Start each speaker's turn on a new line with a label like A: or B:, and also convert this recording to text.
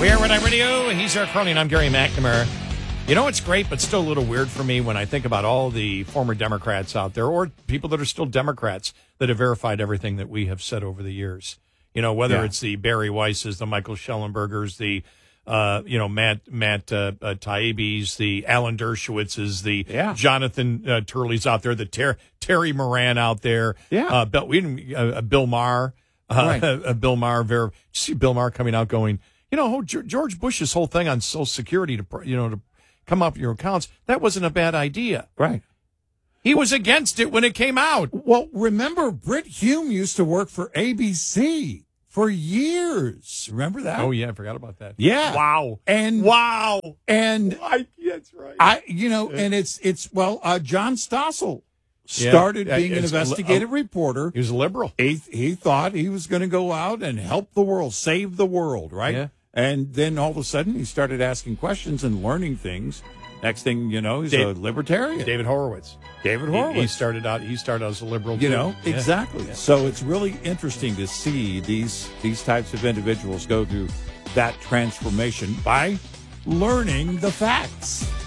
A: We are Red Eye Radio. He's Eric Carney, and I'm Gary McNamara. You know, it's great, but still a little weird for me when I think about all the former Democrats out there, or people that are still Democrats that have verified everything that we have said over the years. You know, whether it's the Barry Weisses, the Michael Schellenbergers, the Matt Taibbi's, the Alan Dershowitz's, the Jonathan Turley's out there, the Terry Moran out there, Bill Maher, Bill Maher. You see Bill Maher coming out going, you know, George Bush's whole thing on Social Security to come up with your accounts, that wasn't a bad idea.
B: Right.
A: He was against it when it came out.
B: Well, remember, Brit Hume used to work for ABC for years. Remember that?
A: Oh, yeah, I forgot about that.
B: Yeah.
A: Wow.
B: And
A: that's right.
B: John Stossel started being an investigative reporter.
A: He was a liberal.
B: He thought he was going to go out and help the world, save the world, right?
A: Yeah.
B: And then all of a sudden he started asking questions and learning things. Next thing you know, he's a libertarian.
A: David Horowitz. He started out as a liberal,
B: you
A: too.
B: know, exactly. Yeah. So it's really interesting to see these types of individuals go through that transformation by learning the facts.